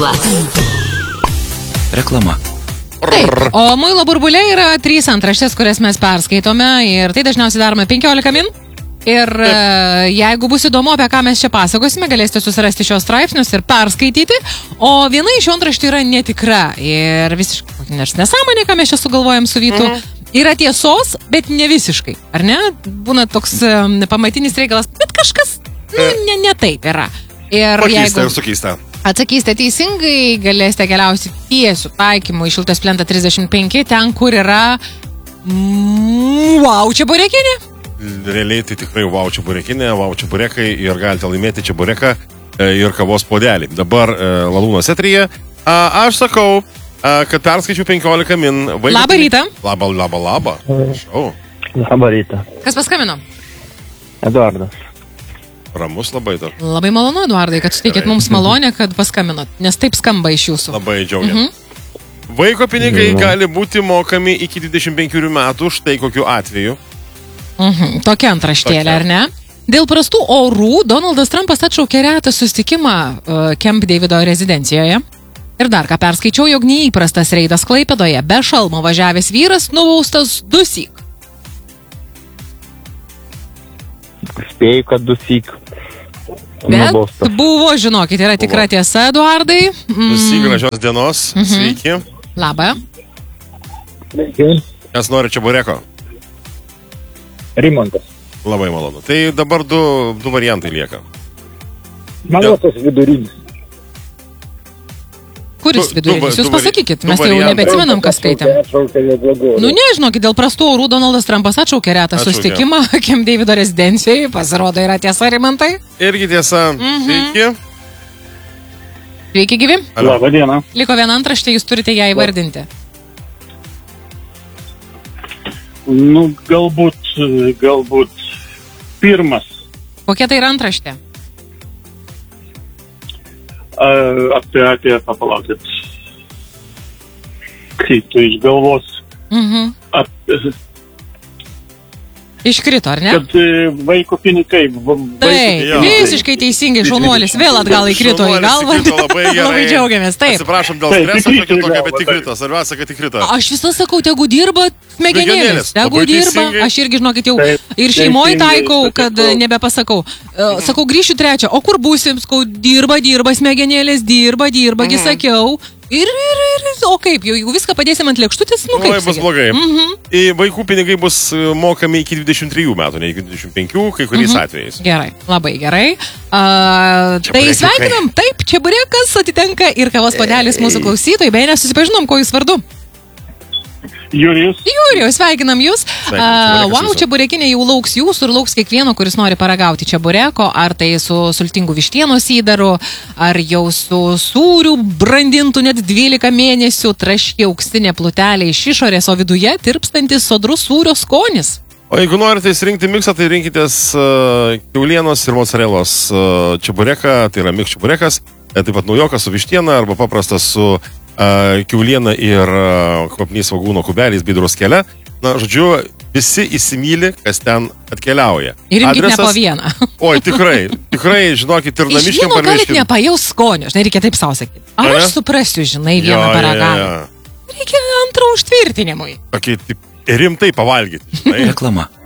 mokykla. Reklama. Taip, o muilo burbuliai yra 3 antraštės, kurias mes perskaitome ir tai dažniausiai darome 15 min. Ir jeigu bus įdomu, apie ką mes čia pasakosime, galėsite susirasti šios straipsnius ir perskaityti. O viena iš antraščių yra netikra ir visiškai nesąmonė, ką mes čia sugalvojam su Vytu. Yra tiesos, bet ne visiškai, ar ne? Būna toks pamatinis reikalas, bet kažkas, ne taip yra. Ir pakeista ir sukeista. Atsakysite teisingai, galėsite keliauti tiesių taikymų į Šilutės plentą 35, ten, kur yra wow čeburekinė. Realiai tai tikrai wow čeburekinė, wow čeburekai ir galite laimėti čebureką ir kavos puodelį. Dabar Lalūnos eteryje. Aš sakau, kad perskaičiu 15 min. Labą rytą. Labą. Prašau. Labą rytą. Kas paskambino? Eduardas. Ramus labai dar. Labai malonu, Eduardai, kad suteikėt mums malonę, kad paskambinot, nes taip skamba iš jūsų. Labai džiaugiam. Vaiko pinigai gali būti mokami iki 25 metų, štai kokiu atveju. Tokia antraštėlė, ar ne? Dėl prastų orų Donaldas Trumpas atšaukė retą susitikimą Camp Davido rezidencijoje. Ir dar ką perskaičiau, jog neįprastas reidas Klaipėdoje, be šalmo važiavęs vyras nubaustas 2syk. Spėju, kad 2syk. Bet buvo, žinokit, yra tikra tiesa, Eduardai. Visi gražios dienos, sveiki. Labą. Kas nori čebureko? Rimantas. Labai malonu. Tai dabar du variantai lieka. Mano tas vidurinis. Kuris vidurinis? Jūs pasakykit, mes jau nebeatsimenam, kas skaitėm. Nu nežinokit, dėl prastų orų Donaldas Trumpas atšaukė retą susitikimą Camp Davido rezidencijoje. Pasirodo, yra tiesa, Rimantai? Irgi tiesa. Sveiki. Sveiki, gyvi. Labą dieną. Liko viena antraštė, jūs turite ją įvardinti. Nu, galbūt pirmas. Kokia tai yra antraštė? Apie papalaukit. Kaip tu išgalvos. Iškrito, ar ne? Kad vaiko pinigai. Taip, visiškai teisingai, šaunuolis vėl atgal įkrito į galvą. Labai džiaugiamės, taip. Atsiprašom dėl streso, šiokia tokia, bet įkrito. Svarbiausia, kad įkrito. Aš visą sakau, tegu dirba smegenėlis. Tegu dirba. Aš irgi, žinokit, jau ir šeimoje taikau, kad nebepasakau. Sakau, grįšiu trečią. O kur būsim? Sakau, dirba smegenėlis, dirba, gi sakiau. Ir, o kaip, jeigu viską padėsim ant lėkštutės, nu kaip bus blogai. Vaikų pinigai bus mokami iki 23 metų, ne iki 25, kai kuriais atvejais. Gerai, labai gerai. Tai sveikinam, taip, čeburekas atitenka ir kavos puodelis mūsų klausytojai, beje, nesusipažinom, ko jūs vardu. Jurijus, sveikinam jūs. Wow, čeburekinė jau lauks jūsų ir lauks kiekvieno, kuris nori paragauti čebureko, ar tai su sultingu vištienos įdaru, ar jau su sūriu brandintų net 12 mėnesių, traški auksinė plutelė iš išorės, o viduje tirpstantis sodrus sūrio skonis. O jeigu norite įsirinkti miksą, tai rinkitės kiaulienos ir mocarelos čebureką, tai yra miks čeburekas, taip pat naujokas su vištiena arba paprastas su kiauliena ir kvapniais svogūno kubeliais bei druskele. Na, žodžiu, visi įsimyli, kas ten atkeliauja. Ir rinkit ne po vieną. Oi, tikrai, žinokit, ir namiškiam parvežkim. Iš vieno galit nepajaus skonio, žinai, reikia taip savo sakyti. Aš suprasiu, žinai, vieną paragavimą. Reikia antrą užtvirtinimui. Rimtai pavalgyti. Reklama.